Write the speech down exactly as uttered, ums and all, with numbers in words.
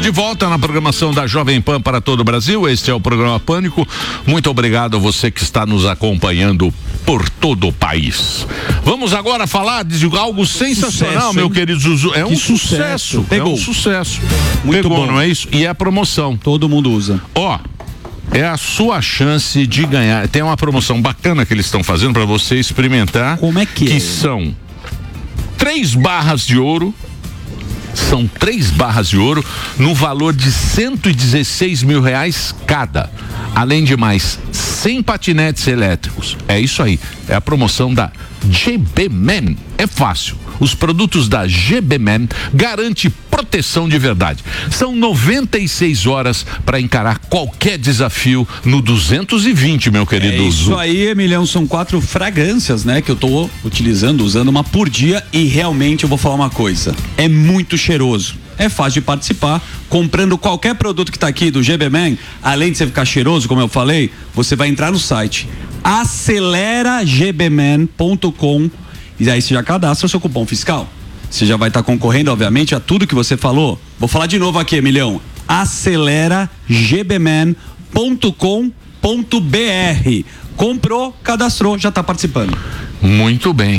Estamos de volta na programação da Jovem Pan para todo o Brasil. Este é o programa Pânico. Muito obrigado a você que está nos acompanhando por todo o país. Vamos agora falar de algo sensacional, sucesso, meu querido Zuzu. É um sucesso. Pegou. É um sucesso. Muito Pegou, bom, não é isso? E é promoção. Todo mundo usa. Ó, é a sua chance de ganhar. Tem uma promoção bacana que eles estão fazendo para você experimentar. Como é que, que é? são três barras de ouro. São três barras de ouro no valor de cento e dezesseis mil reais cada. Além de mais cem patinetes elétricos. É isso aí. É a promoção da G B Man. É fácil. Os produtos da G B Man garantem proteção de verdade. São noventa e seis horas para encarar qualquer desafio no duzentos e vinte, meu querido. É isso aí, Emilhão. São quatro fragrâncias, né? Que eu tô utilizando, usando uma por dia. E realmente eu vou falar uma coisa. É muito cheiroso. É fácil de participar. Comprando qualquer produto que tá aqui do G B Man, além de você ficar cheiroso, como eu falei, você vai entrar no site acelera g b man ponto com e aí você já cadastra o seu cupom fiscal. Você já vai estar tá concorrendo, obviamente, a tudo que você falou. Vou falar de novo aqui, Emilhão. acelera g b man ponto com ponto b r. Comprou, cadastrou, já está participando. Muito bem.